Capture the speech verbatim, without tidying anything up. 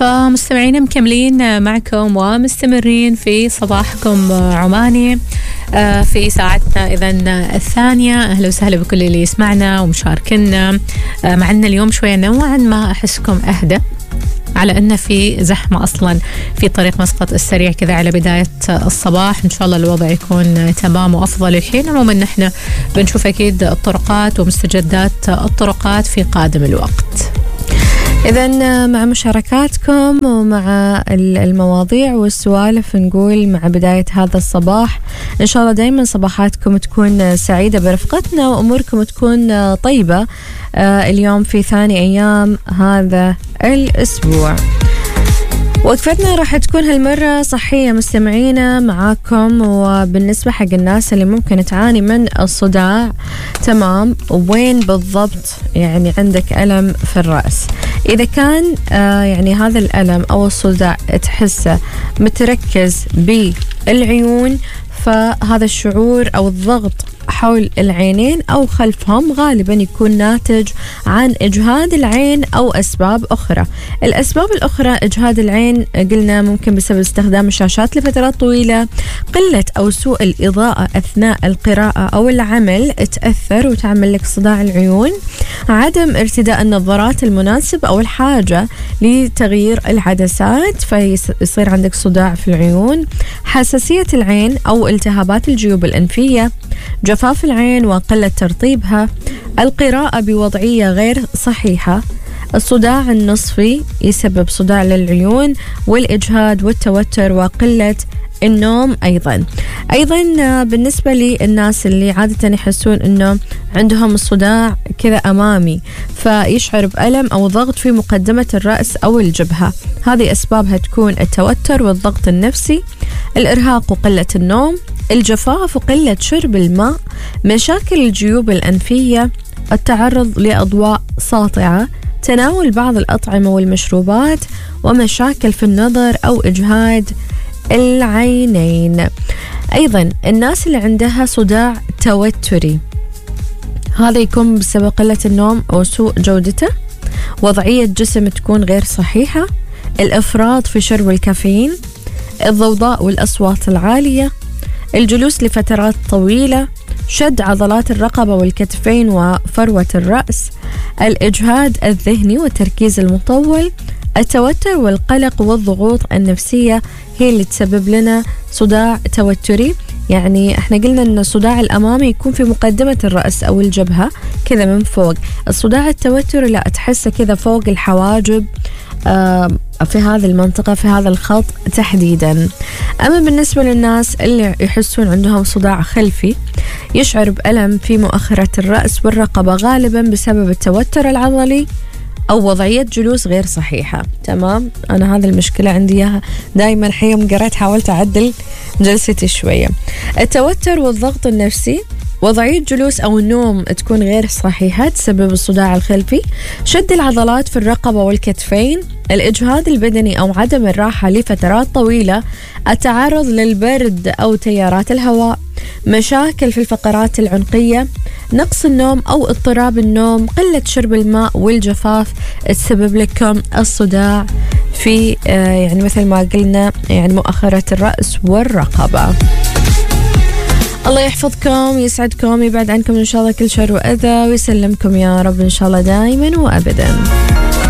فمستمعين مكملين معكم ومستمرين في صباحكم عماني في ساعتنا إذا الثانية. أهلا وسهلا بكل اللي يسمعنا ومشاركنا معنا اليوم. شوية نوعا ما أحسكم أهدى على أن في زحمة أصلا في طريق مسقط السريع كذا على بداية الصباح. إن شاء الله الوضع يكون تمام وأفضل الحين. عموما نحن بنشوف أكيد الطرقات ومستجدات الطرقات في قادم الوقت. إذن مع مشاركاتكم ومع المواضيع والسوالف نقول مع بداية هذا الصباح إن شاء الله دايما صباحاتكم تكون سعيدة برفقتنا وأموركم تكون طيبة اليوم في ثاني أيام هذا الأسبوع. وقفتنا راح تكون هالمرة صحية مستمعينا معاكم. وبالنسبة حق الناس اللي ممكن تعاني من الصداع، تمام، وين بالضبط يعني عندك ألم في الرأس؟ إذا كان آه يعني هذا الألم أو الصداع تحسه متركز بالعيون، فهذا الشعور أو الضغط حول العينين أو خلفهم غالبا يكون ناتج عن إجهاد العين أو أسباب أخرى. الأسباب الأخرى إجهاد العين قلنا ممكن بسبب استخدام الشاشات لفترات طويلة، قلة أو سوء الإضاءة أثناء القراءة أو العمل تأثر وتعمل لك صداع العيون، عدم ارتداء النظارات المناسب أو الحاجة لتغيير العدسات فيصير عندك صداع في العيون، حساسية العين أو التهابات الجيوب الأنفية، جفاف العين وقلة ترطيبها، القراءة بوضعية غير صحيحة، الصداع النصفي يسبب صداع للعيون، والإجهاد والتوتر وقلة النوم. أيضا أيضا بالنسبة للناس اللي عادة يحسون أنه عندهم الصداع كذا أمامي فيشعر بألم أو ضغط في مقدمة الرأس أو الجبهة، هذه أسبابها تكون التوتر والضغط النفسي، الإرهاق وقلة النوم، الجفاف وقلة شرب الماء، مشاكل الجيوب الأنفية، التعرض لأضواء ساطعة، تناول بعض الأطعمة والمشروبات، ومشاكل في النظر أو إجهاد العينين. أيضا الناس اللي عندها صداع توتري هذا يكون بسبب قلة النوم أو سوء جودته، وضعية جسم تكون غير صحيحة، الإفراط في شرب الكافيين، الضوضاء والأصوات العالية، الجلوس لفترات طويلة، شد عضلات الرقبة والكتفين وفروة الرأس، الإجهاد الذهني والتركيز المطول، التوتر والقلق والضغوط النفسية هي اللي تسبب لنا صداع توتري. يعني احنا قلنا ان الصداع الامامي يكون في مقدمة الرأس او الجبهة كذا من فوق، الصداع التوتري لا تحسه كذا فوق الحواجب آه في هذه المنطقة في هذا الخط تحديدا. أما بالنسبة للناس اللي يحسون عندهم صداع خلفي يشعر بألم في مؤخرة الرأس والرقبة غالبا بسبب التوتر العضلي أو وضعية جلوس غير صحيحة. تمام، أنا هذا المشكلة عندي إياها دايما، حيوم قرأت حاولت أعدل جلستي شوية. التوتر والضغط النفسي، وضعية جلوس أو النوم تكون غير صحيحة تسبب الصداع الخلفي، شد العضلات في الرقبة والكتفين، الإجهاد البدني أو عدم الراحة لفترات طويلة، التعرض للبرد أو تيارات الهواء، مشاكل في الفقرات العنقية، نقص النوم أو اضطراب النوم، قلة شرب الماء والجفاف تسبب لكم الصداع في آه يعني مثل ما قلنا يعني مؤخرة الرأس والرقبة. الله يحفظكم يسعدكم يبعد عنكم إن شاء الله كل شر وأذى ويسلمكم يا رب إن شاء الله دائما وأبدا.